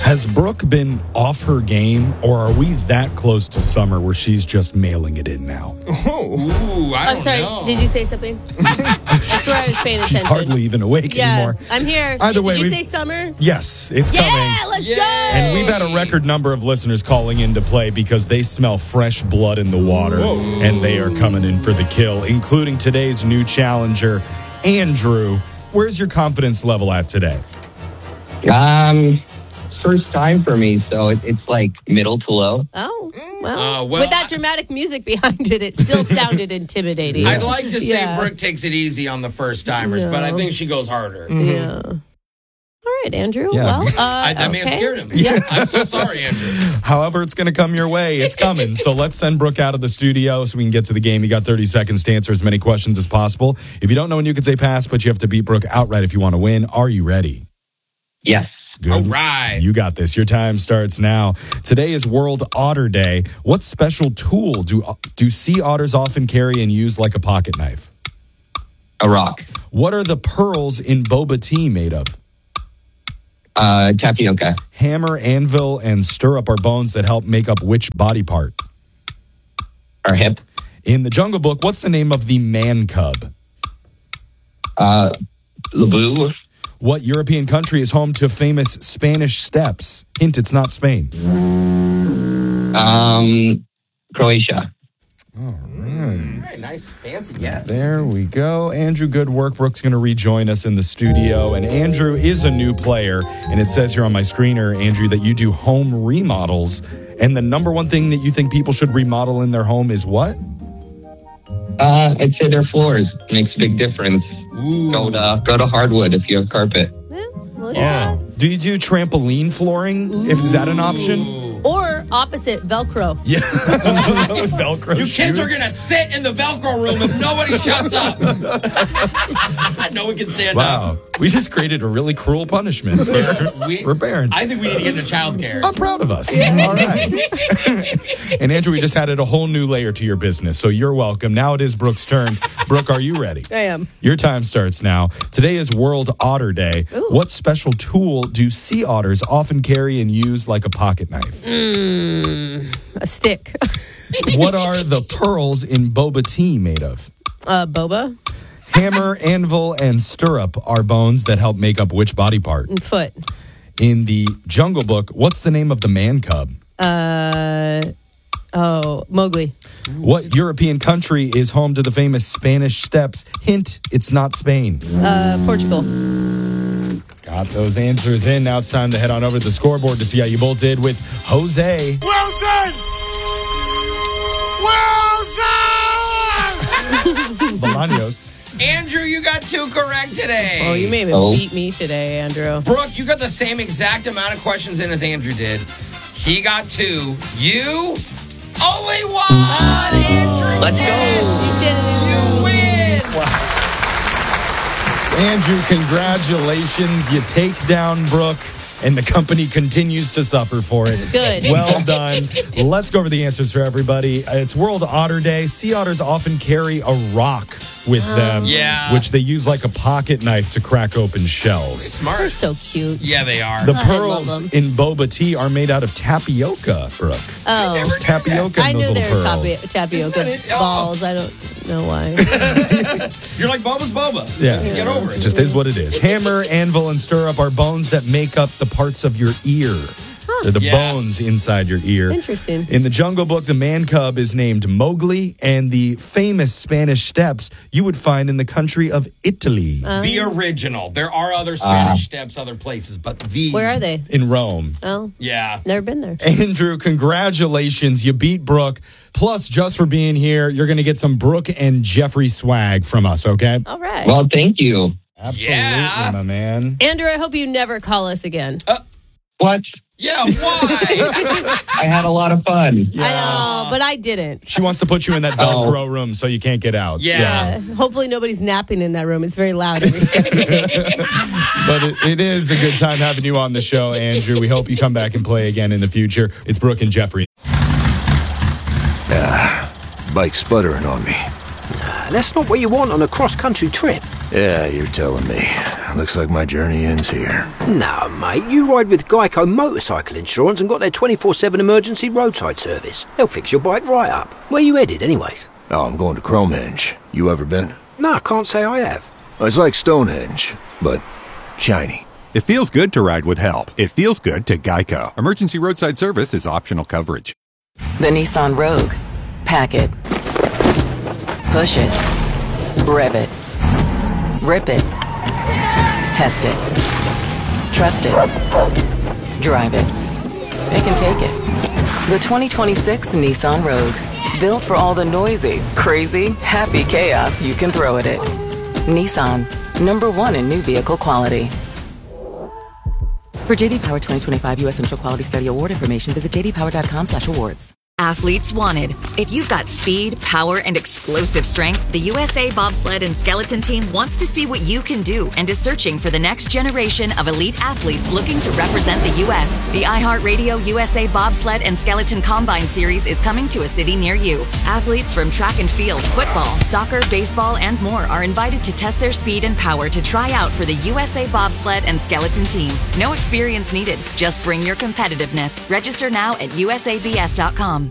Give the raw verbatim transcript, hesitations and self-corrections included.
Has Brooke been off her game, or are we that close to summer where she's just mailing it in now? Ooh, I I'm don't sorry, know. did you say something? That's where I was paying attention. She's hardly even awake yeah, anymore. I'm here. Either way, did you we've- say summer? Yes, it's Yeah, coming. let's Yay. go! And we've had a record number of listeners calling in to play because they smell fresh blood in the water. Whoa. And they are coming in for the kill, including today's new challenger, Andrew. Where's your confidence level at today? Um, first time for me, so it, it's like middle to low. Oh, well. Uh, well, With that I- dramatic music behind it, it still sounded intimidating. I'd like to say Yeah. Brooke takes it easy on the first timers, No. but I think she goes harder. Yeah. All right, Andrew. Yeah. Well, uh, I, I may have okay. scared him. Yeah. I'm so sorry, Andrew. However, it's going to come your way. It's coming. So let's send Brooke out of the studio so we can get to the game. You got thirty seconds to answer as many questions as possible. If you don't know when you can say pass, but you have to beat Brooke outright if you want to win. Are you ready? Yes. Good. All right. You got this. Your time starts now. Today is World Otter Day. What special tool do do sea otters often carry and use like a pocket knife? A rock. What are the pearls in boba tea made of? Uh, tapioca. Hammer, anvil, and stirrup are bones that help make up which body part? Our hip. In the Jungle Book, what's the name of the man cub? Uh, Labu. What European country is home to famous Spanish steps? Hint, it's not Spain. Um, Croatia. All right, nice, fancy guess. There we go. Andrew, good work. Brooke's going to rejoin us in the studio. And Andrew is a new player. And it says here on my screener, Andrew, that you do home remodels. And the number one thing that you think people should remodel in their home is what? Uh, I'd say their floors. Makes a big difference. Ooh. Go to, go to hardwood if you have carpet. Yeah, well, yeah. Do you do trampoline flooring? If is that an option? Or opposite, Velcro. Yeah. Velcro You kids shoes. are going to sit in the Velcro room if nobody shuts up. No one can stand Wow. up. We just created a really cruel punishment for, We- for parents. I think we need to get into childcare. I'm proud of us. All right. And Andrew, we just added a whole new layer to your business, so you're welcome. Now it is Brooke's turn. Brooke, are you ready? I am. Your time starts now. Today is World Otter Day. Ooh. What special tool do sea otters often carry and use like a pocket knife? Mm, a stick. What are the pearls in boba tea made of? Uh, boba. Hammer, anvil, and stirrup are bones that help make up which body part? And foot. In the Jungle Book, what's the name of the man cub? Uh, oh, Mowgli. What European country is home to the famous Spanish steps? Hint, it's not Spain. Uh, Portugal. Got those answers in. Now it's time to head on over to the scoreboard to see how you both did with Jose. Well done! Well done! Bolaños. Andrew, you got two correct today. Oh, you made me Oh. beat me today, Andrew. Brooke, you got the same exact amount of questions in as Andrew did. He got two. You only one. Andrew Let's did. go. You did it. You win. Andrew, congratulations. You take down Brooke, and the company continues to suffer for it. Good. Well done. Let's go over the answers for everybody. It's World Otter Day. Sea otters often carry a rock with them, Yeah. which they use like a pocket knife to crack open shells. Smart. They're so cute. Yeah, they are. The I love pearls them. in boba tea are made out of tapioca, Brooke. Oh, There's tapioca I in those knew little they were pearls. tapi- tapioca Isn't it? Oh. balls. I don't know why. You're like Boba's Boba. Yeah. Get over It it. just is what it is. Hammer, anvil, and stirrup are bones that make up the parts of your ear. They're the Yeah. bones inside your ear. Interesting. In the Jungle Book, the man cub is named Mowgli, and the famous Spanish steps you would find in the country of Italy. The original. There are other Spanish steps, other places, but the. Where are they? in Rome. Oh, Yeah. never been there. Andrew, congratulations. You beat Brooke. Plus, just for being here, you're going to get some Brooke and Jeffrey swag from us, okay? All right. Well, thank you. Absolutely, Yeah. my man. Andrew, I hope you never call us again. What? Yeah, why? I had a lot of fun. I know, but I didn't. She wants to put you in that Velcro room so you can't get out. Yeah. Uh, hopefully nobody's napping in that room. It's very loud every step you take. But it, it is a good time having you on the show, Andrew. We hope you come back and play again in the future. It's Brooke and Jeffrey. Bike sputtering on me. Nah, that's not what you want on a cross-country trip. Yeah, you're telling me. Looks like my journey ends here. No, mate, you ride with Geico Motorcycle Insurance and got their twenty-four seven emergency roadside service. They'll fix your bike right up. Where you headed, anyways? Oh, I'm going to Cromenge. You ever been? No, I can't say I have. It's like Stonehenge, but shiny. It feels good to ride with help. It feels good to Geico. Emergency roadside service is optional coverage. The Nissan Rogue. Pack it. Push it. Rev it. Rip it. Test it. Trust it. Drive it. It can take it. The twenty twenty-six Nissan Rogue. Built for all the noisy, crazy, happy chaos you can throw at it. Nissan. Number one in new vehicle quality. For J D Power twenty twenty-five U S Central Quality Study Award information, visit j d power dot com slash awards. Athletes wanted. If you've got speed, power, and explosive strength, the U S A Bobsled and Skeleton Team wants to see what you can do and is searching for the next generation of elite athletes looking to represent the U S. The iHeartRadio U S A Bobsled and Skeleton Combine Series is coming to a city near you. Athletes from track and field, football, soccer, baseball, and more are invited to test their speed and power to try out for the U S A Bobsled and Skeleton Team. No experience needed. Just bring your competitiveness. Register now at u s a b s dot com.